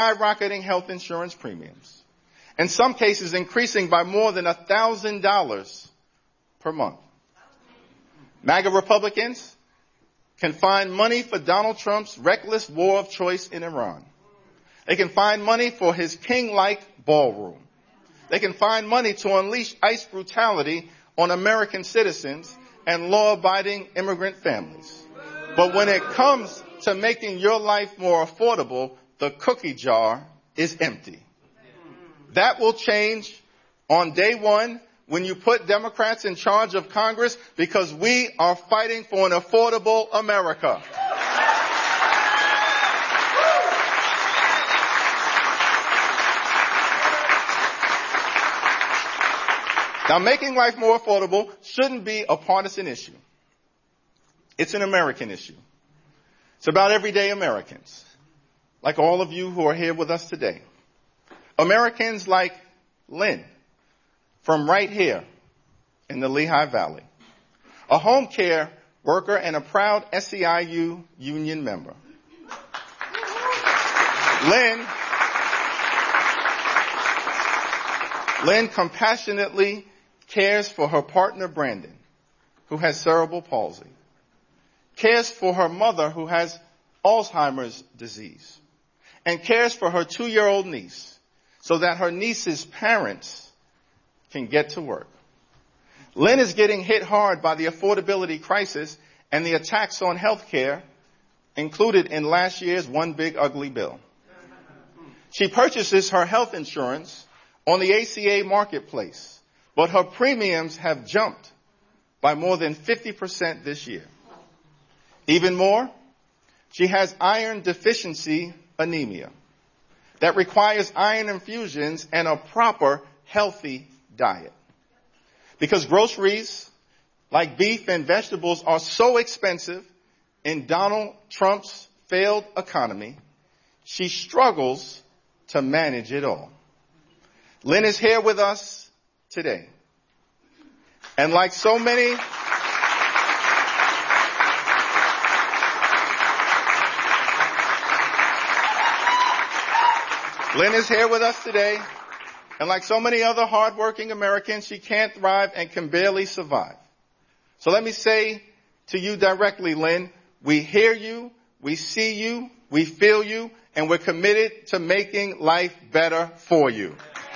skyrocketing health insurance premiums, in some cases increasing by more than $1,000 per month. MAGA Republicans can find money for Donald Trump's reckless war of choice in Iran. They can find money for his king-like ballroom. They can find money to unleash ICE brutality on American citizens and law-abiding immigrant families. But when it comes to making your life more affordable, the cookie jar is empty. That will change on day one when you put Democrats in charge of Congress, because we are fighting for an affordable America. Now, making life more affordable shouldn't be a partisan issue. It's an American issue. It's about everyday Americans, like all of you who are here with us today. Americans like Lynn, from right here in the Lehigh Valley, a home care worker and a proud SEIU union member. Lynn compassionately cares for her partner, Brandon, who has cerebral palsy, cares for her mother, who has Alzheimer's disease, and cares for her 2-year-old niece so that her niece's parents can get to work. Lynn is getting hit hard by the affordability crisis and the attacks on health care included in last year's One Big Ugly Bill. She purchases her health insurance on the ACA marketplace, but her premiums have jumped by more than 50% this year. Even more, she has iron deficiency anemia that requires iron infusions and a proper, healthy diet. Because groceries like beef and vegetables are so expensive in Donald Trump's failed economy, she struggles to manage it all. Lynn is here with us today. And like so many, Lynn is here with us today, and like so many other hardworking Americans, she can't thrive and can barely survive. So let me say to you directly, Lynn, we hear you, we see you, we feel you, and we're committed to making life better for you.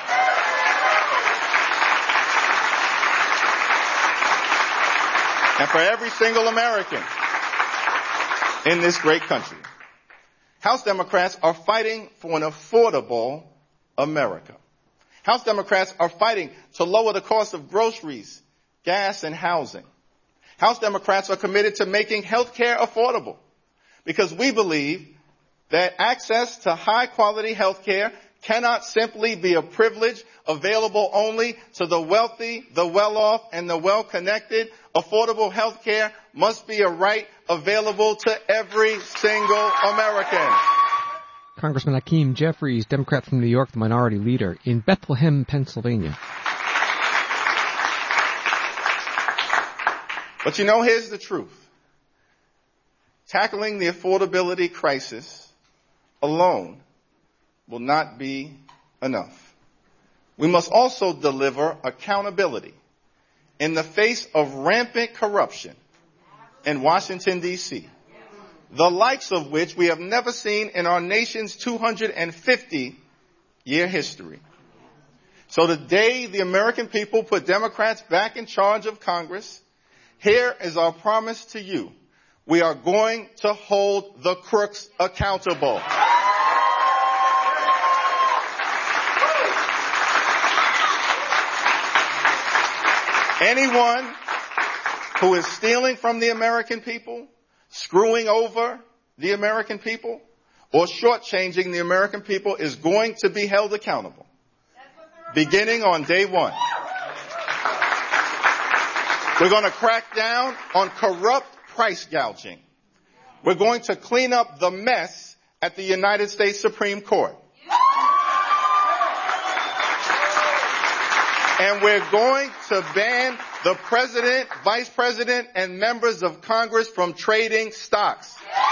And for every single American in this great country. House Democrats are fighting for an affordable America. House Democrats are fighting to lower the cost of groceries, gas, and housing. House Democrats are committed to making health care affordable because we believe that access to high-quality health care cannot simply be a privilege available only to the wealthy, the well-off, and the well-connected. Affordable health care must be a right available to every single American. Congressman Hakeem Jeffries, Democrat from New York, the minority leader in Bethlehem, Pennsylvania. But you know, here's the truth. Tackling the affordability crisis alone will not be enough. We must also deliver accountability in the face of rampant corruption in Washington, D.C., the likes of which we have never seen in our nation's 250-year history. So the day the American people put Democrats back in charge of Congress, here is our promise to you. We are going to hold the crooks accountable. Anyone who is stealing from the American people, screwing over the American people, or shortchanging the American people is going to be held accountable, beginning on day one. We're going to crack down on corrupt price gouging. We're going to clean up the mess at the United States Supreme Court. And we're going to ban the president, vice president, and members of Congress from trading stocks.